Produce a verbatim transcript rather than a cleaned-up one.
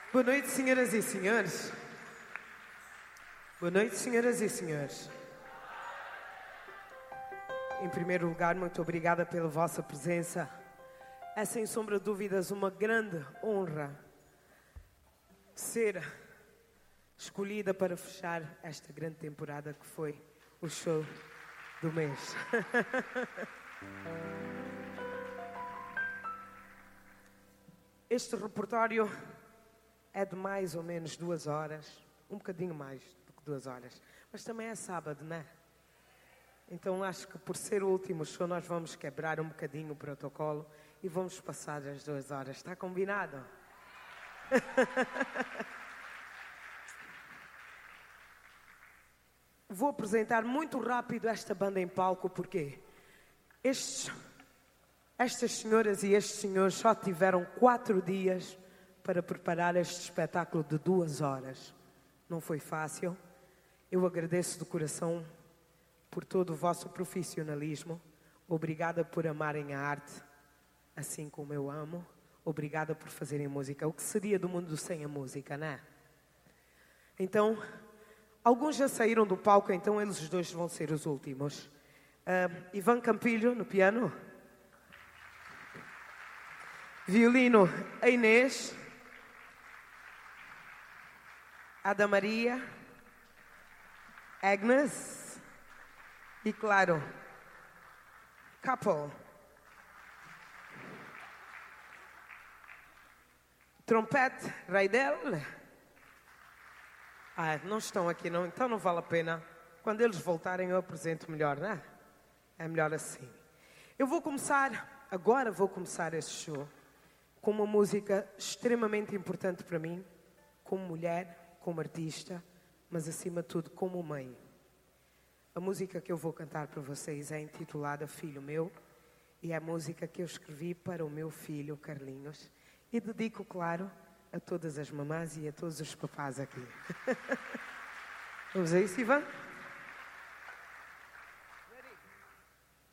Boa noite, senhoras e senhores. Boa noite, senhoras e senhores. Em primeiro lugar, muito obrigada pela vossa presença. É sem sombra de dúvidas uma grande honra ser escolhida para fechar esta grande temporada que foi o show do mês. Este repertório é de mais ou menos duas horas, um bocadinho mais do que duas horas, mas também é sábado, não é? Então acho que por ser o último show nós vamos quebrar um bocadinho o protocolo e vamos passar as duas horas. Está combinado? Vou apresentar muito rápido esta banda em palco porque estes, estas senhoras e estes senhores só tiveram quatro dias para preparar este espetáculo de duas horas. Não foi fácil. Eu agradeço de coração por todo o vosso profissionalismo. Obrigada por amarem a arte, assim como eu amo. Obrigada por fazerem música. O que seria do mundo sem a música, não é? Então, alguns já saíram do palco, então eles dois vão ser os últimos. Uh, Ivan Campilho, no piano. Violino, a Inês. Ada Maria, Agnes e, claro, couple. Trompete, Raidel. Ah, não estão aqui não, então não vale a pena. Quando eles voltarem eu apresento melhor, não é? É melhor assim. Eu vou começar, agora vou começar este show com uma música extremamente importante para mim, como mulher, como artista, mas acima de tudo como mãe. A música que eu vou cantar para vocês é intitulada Filho Meu e é a música que eu escrevi para o meu filho Carlinhos e dedico, claro, a todas as mamás e a todos os papás aqui. Vamos a isso, Ivan?